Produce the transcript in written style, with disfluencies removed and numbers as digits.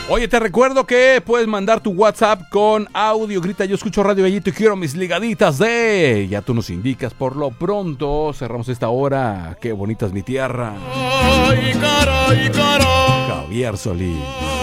Oye, te recuerdo que puedes mandar tu WhatsApp con audio. Grita, yo escucho Radio Gallito y quiero mis ligaditas de... Ya tú nos indicas. Por lo pronto, cerramos esta hora. Qué bonita es mi tierra. Ay, caray, caray. Javier Solís.